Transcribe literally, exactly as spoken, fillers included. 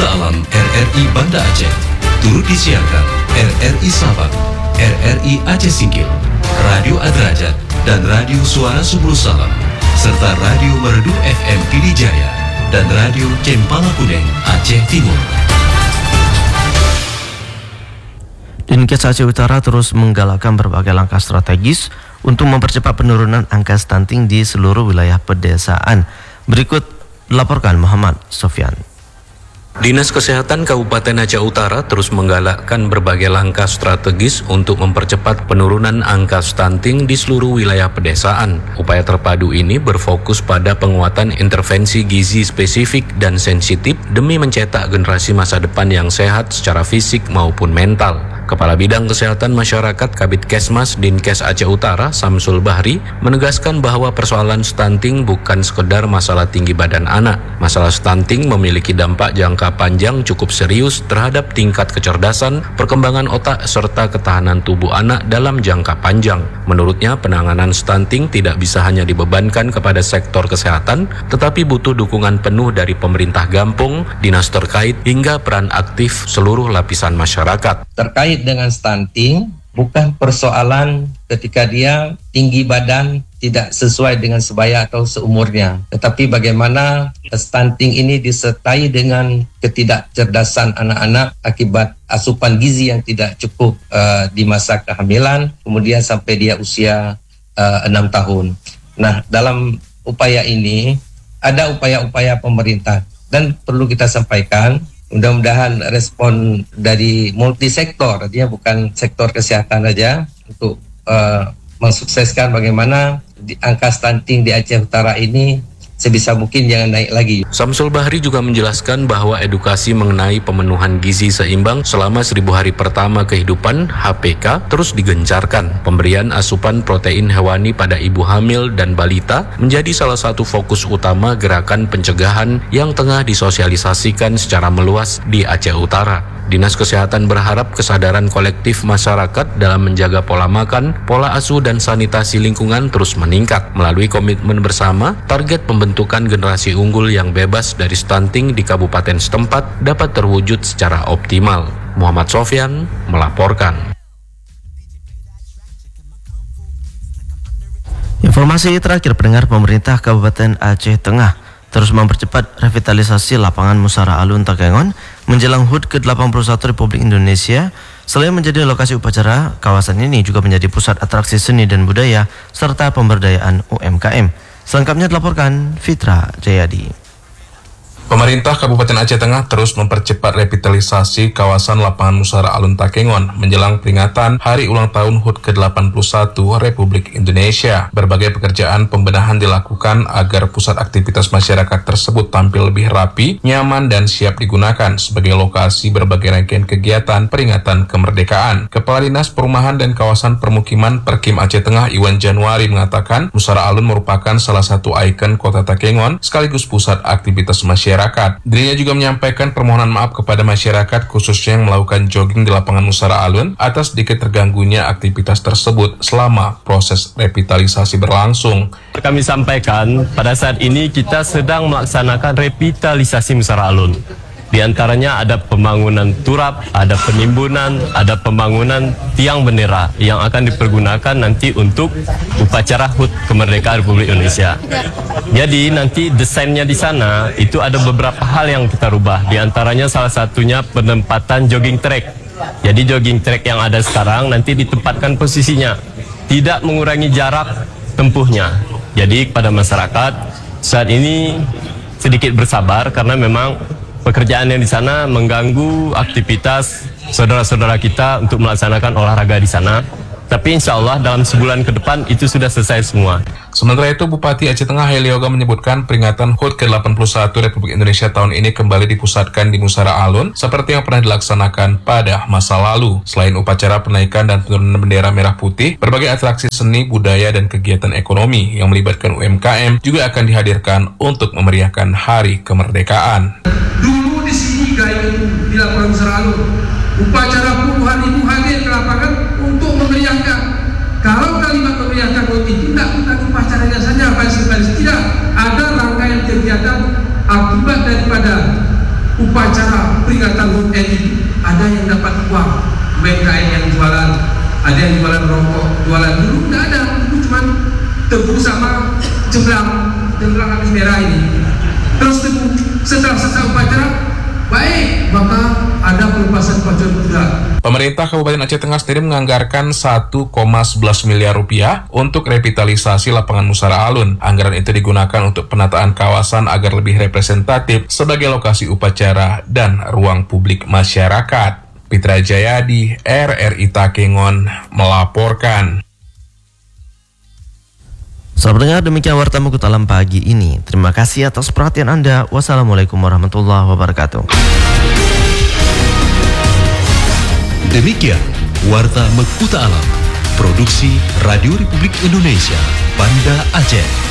Alam R R I Banda Aceh. Turut disiarkan R R I Sabang, R R I Aceh Singkil, Radio Adrajat, dan Radio Suara Subul Salam, serta Radio Merdu F M Pidijaya dan Radio Cempala Kuneng Aceh Timur. Dinkes Aceh Utara terus menggalakkan berbagai langkah strategis untuk mempercepat penurunan angka stunting di seluruh wilayah pedesaan. Berikut dilaporkan Muhammad Sofyan. Dinas Kesehatan Kabupaten Aceh Utara terus menggalakkan berbagai langkah strategis untuk mempercepat penurunan angka stunting di seluruh wilayah pedesaan. Upaya terpadu ini berfokus pada penguatan intervensi gizi spesifik dan sensitif demi mencetak generasi masa depan yang sehat secara fisik maupun mental. Kepala Bidang Kesehatan Masyarakat Kabid Kesmas Dinkes Aceh Utara, Samsul Bahri, menegaskan bahwa persoalan stunting bukan sekedar masalah tinggi badan anak. Masalah stunting memiliki dampak jangka panjang cukup serius terhadap tingkat kecerdasan, perkembangan otak, serta ketahanan tubuh anak dalam jangka panjang. Menurutnya, penanganan stunting tidak bisa hanya dibebankan kepada sektor kesehatan, tetapi butuh dukungan penuh dari pemerintah Gampung, dinas terkait, hingga peran aktif seluruh lapisan masyarakat. Terkait dengan stunting, bukan persoalan ketika dia tinggi badan tidak sesuai dengan sebaya atau seumurnya, tetapi bagaimana stunting ini disertai dengan ketidakcerdasan anak-anak akibat asupan gizi yang tidak cukup uh, di masa kehamilan, kemudian sampai dia usia uh, enam tahun. Nah, dalam upaya ini ada upaya-upaya pemerintah dan perlu kita sampaikan, mudah-mudahan respon dari multisektor, artinya bukan sektor kesehatan saja, untuk uh, mensukseskan bagaimana di, angka stunting di Aceh Utara ini sebisa mungkin jangan naik lagi. Samsul Bahri juga menjelaskan bahwa edukasi mengenai pemenuhan gizi seimbang selama seribu hari pertama kehidupan H P K terus digencarkan. Pemberian asupan protein hewani pada ibu hamil dan balita menjadi salah satu fokus utama gerakan pencegahan yang tengah disosialisasikan secara meluas di Aceh Utara. Dinas Kesehatan berharap kesadaran kolektif masyarakat dalam menjaga pola makan, pola asuh, dan sanitasi lingkungan terus meningkat. Melalui komitmen bersama, target pembentukan generasi unggul yang bebas dari stunting di kabupaten setempat dapat terwujud secara optimal. Muhammad Sofyan melaporkan. Informasi terakhir, pendengar, pemerintah Kabupaten Aceh Tengah terus mempercepat revitalisasi lapangan Musara Alun Takengon menjelang H U T ke delapan puluh satu Republik Indonesia. Selain menjadi lokasi upacara, kawasan ini juga menjadi pusat atraksi seni dan budaya serta pemberdayaan U M K M. Selengkapnya dilaporkan Fitra Jayadi. Pemerintah Kabupaten Aceh Tengah terus mempercepat revitalisasi kawasan lapangan Musara Alun Takengon menjelang peringatan Hari Ulang Tahun H U T ke delapan puluh satu Republik Indonesia. Berbagai pekerjaan pembenahan dilakukan agar pusat aktivitas masyarakat tersebut tampil lebih rapi, nyaman, dan siap digunakan sebagai lokasi berbagai rangkaian kegiatan peringatan kemerdekaan. Kepala Dinas Perumahan dan Kawasan Permukiman Perkim Aceh Tengah Iwan Januari mengatakan Musara Alun merupakan salah satu ikon kota Takengon sekaligus pusat aktivitas masyarakat. Dirinya juga menyampaikan permohonan maaf kepada masyarakat khususnya yang melakukan jogging di lapangan Musara Alun atas sedikit terganggunya aktivitas tersebut selama proses revitalisasi berlangsung. Kami sampaikan pada saat ini kita sedang melaksanakan revitalisasi Musara Alun. Di antaranya ada pembangunan turap, ada penimbunan, ada pembangunan tiang bendera yang akan dipergunakan nanti untuk upacara H U T Kemerdekaan Republik Indonesia. Jadi nanti desainnya di sana itu ada beberapa hal yang kita rubah. Di antaranya salah satunya penempatan jogging track. Jadi jogging track yang ada sekarang nanti ditempatkan posisinya, tidak mengurangi jarak tempuhnya. Jadi kepada masyarakat saat ini sedikit bersabar karena memang pekerjaan yang di sana mengganggu aktivitas saudara-saudara kita untuk melaksanakan olahraga di sana. Tapi insya Allah dalam sebulan ke depan itu sudah selesai semua. Sementara itu, Bupati Aceh Tengah Heli Yoga menyebutkan peringatan H U T ke delapan puluh satu Republik Indonesia tahun ini kembali dipusatkan di Musara Alun seperti yang pernah dilaksanakan pada masa lalu. Selain upacara penaikan dan penurunan bendera merah putih, berbagai atraksi seni, budaya, dan kegiatan ekonomi yang melibatkan U M K M juga akan dihadirkan untuk memeriahkan Hari Kemerdekaan. Dulu di sini gaya di lapangan Musara Alun, upacara puluhan ribu hadir ke lapangan untuk memeriahkan. Kalau kalimat memeriahkan itu tidak bukan upacaranya saja, tidak ada rangkaian kegiatan akibat daripada upacara peringatan H U T R I ada yang dapat uang, U M K M yang jualan, ada yang jualan rokok, jualan dulu nggak ada, itu cuma tebu sama jemblang, jemblang habis merah ini. Terus tebu setelah selesai upacara, baik, maka ada pelepasan pacuan kuda. Pemerintah Kabupaten Aceh Tengah sendiri menganggarkan satu koma sebelas miliar rupiah untuk revitalisasi lapangan Musara Alun. Anggaran itu digunakan untuk penataan kawasan agar lebih representatif sebagai lokasi upacara dan ruang publik masyarakat. Pitra Jayadi, R R I Takengon, melaporkan. Sahabat pendengar, demikian Warta Mukut Alam pagi ini. Terima kasih atas perhatian Anda. Wassalamualaikum warahmatullahi wabarakatuh. Demikian Warta Mekuta Alam, produksi Radio Republik Indonesia, Banda Aceh.